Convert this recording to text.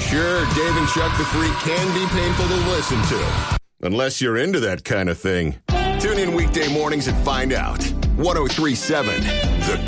Sure, Dave and Chuck the Freak can be painful to listen to. Unless you're into that kind of thing. Tune in weekday mornings and find out. 103.7 The